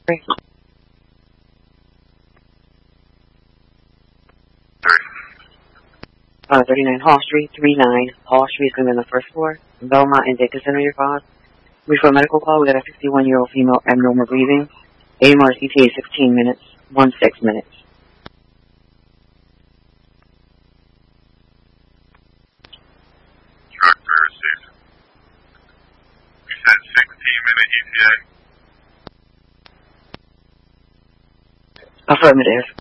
39 Hall Street, 39 Hall Street is going to be on the first floor. Belmont and Dickinson are your calls. For a medical call, we got a 51-year-old female abnormal breathing. AMR CTA 16 minutes, 16 minutes. Director received. You said 16-minute ETA? Affirmative.